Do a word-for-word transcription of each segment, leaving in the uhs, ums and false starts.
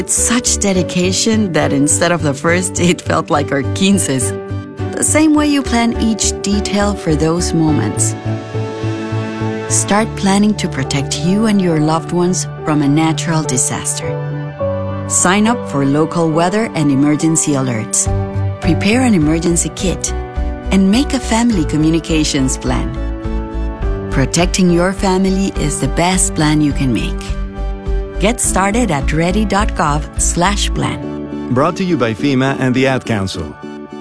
It's such dedication that instead of the first, it felt like our quinces. The same way you plan each detail for those moments. Start planning to protect you and your loved ones from a natural disaster. Sign up for local weather and emergency alerts. Prepare an emergency kit and make a family communications plan. Protecting your family is the best plan you can make. Get started at ready.gov slash plan. Brought to you by FEMA and the Ad Council.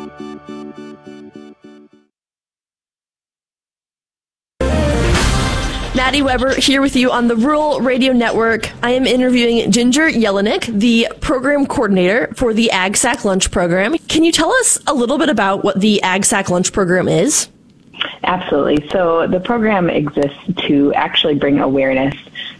Maddie Weber here with you on the Rural Radio Network. I am interviewing Ginger Jelinek, the program coordinator for the AgSac Lunch Program. Can you tell us a little bit about what the AgSac Lunch Program is? Absolutely. So the program exists to actually bring awareness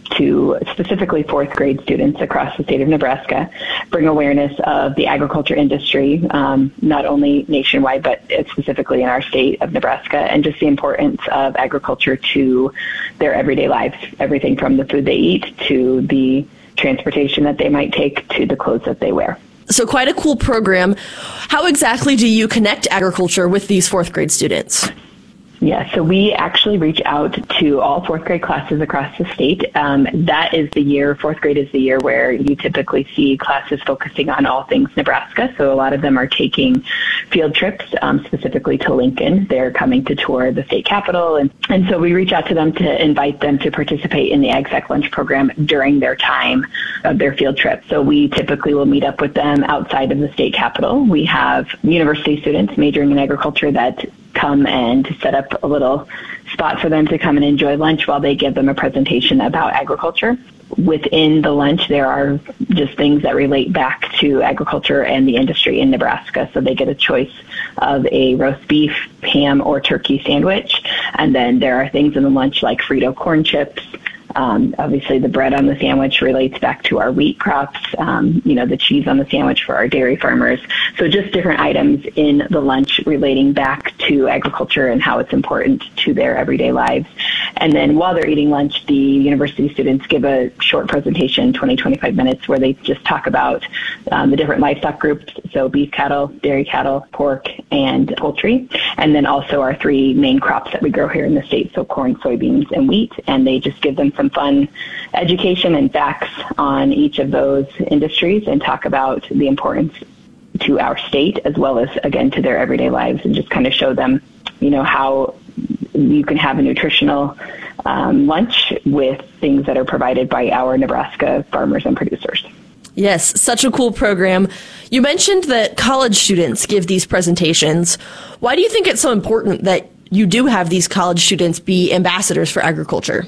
to specifically fourth grade students across the state of Nebraska, bring awareness of the agriculture industry, um, not only nationwide, but specifically in our state of Nebraska, and just the importance of agriculture to their everyday lives, everything from the food they eat to the transportation that they might take to the clothes that they wear. So quite a cool program. How exactly do you connect agriculture with these fourth grade students? Yeah, so we actually reach out to all fourth grade classes across the state. Um, that is the year, fourth grade is the year where you typically see classes focusing on all things Nebraska. So a lot of them are taking field trips, um, specifically to Lincoln. They're coming to tour the state capitol. And, and so we reach out to them to invite them to participate in the AgSac Lunch Program during their time of their field trip. So we typically will meet up with them outside of the state capitol. We have university students majoring in agriculture that come and set up a little spot for them to come and enjoy lunch while they give them a presentation about agriculture. Within the lunch, there are just things that relate back to agriculture and the industry in Nebraska. So they get a choice of a roast beef, ham, or turkey sandwich. And then there are things in the lunch like Frito corn chips. Um, obviously, the bread on the sandwich relates back to our wheat crops, um, you know, the cheese on the sandwich for our dairy farmers. So just different items in the lunch relating back to agriculture and how it's important to their everyday lives. And then while they're eating lunch, the university students give a short presentation, twenty, twenty-five minutes, where they just talk about um, the different livestock groups, so beef cattle, dairy cattle, pork, and poultry, and then also our three main crops that we grow here in the state, so corn, soybeans, and wheat, and they just give them some fun education and facts on each of those industries and talk about the importance to our state as well as, again, to their everyday lives, and just kind of show them, you know, how you can have a nutritional um, lunch with things that are provided by our Nebraska farmers and producers. Yes, such a cool program. You mentioned that college students give these presentations. Why do you think it's so important that you do have these college students be ambassadors for agriculture?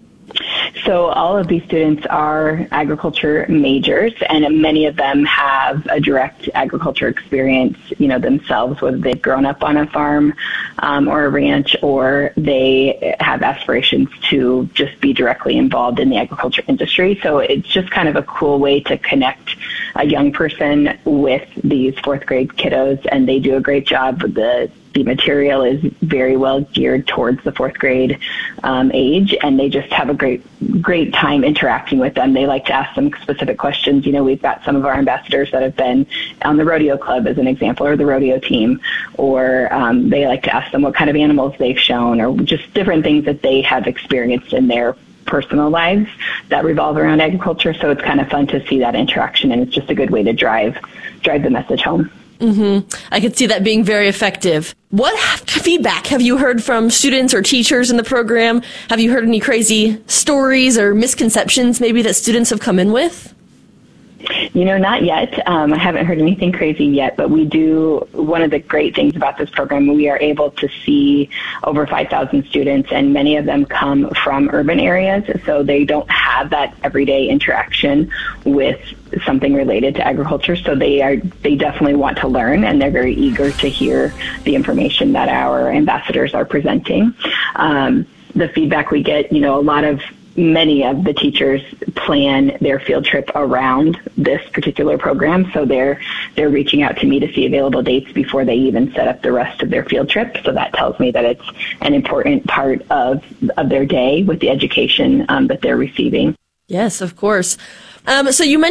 So all of these students are agriculture majors, and many of them have a direct agriculture experience, you know, themselves, whether they've grown up on a farm um, or a ranch, or they have aspirations to just be directly involved in the agriculture industry. So it's just kind of a cool way to connect a young person with these fourth grade kiddos, and they do a great job. The The material is very well geared towards the fourth grade um, age, and they just have a great, great time interacting with them. They like to ask them specific questions. You know, we've got some of our ambassadors that have been on the rodeo club, as an example, or the rodeo team, or um, they like to ask them what kind of animals they've shown, or just different things that they have experienced in their personal lives that revolve around agriculture. So it's kind of fun to see that interaction, and it's just a good way to drive drive the message home. Mm-hmm. I could see that being very effective. What feedback have you heard from students or teachers in the program? Have you heard any crazy stories or misconceptions maybe that students have come in with? You know, not yet. Um, I haven't heard anything crazy yet, but we do, one of the great things about this program, we are able to see over five thousand students, and many of them come from urban areas, so they don't have that everyday interaction with something related to agriculture. So they are, they definitely want to learn, and they're very eager to hear the information that our ambassadors are presenting. Um, the feedback we get, you know, a lot of many of the teachers plan their field trip around this particular program, so they're they're reaching out to me to see available dates before they even set up the rest of their field trip. So that tells me that it's an important part of of their day with the education um, that they're receiving. Yes, of course. Um, so you mentioned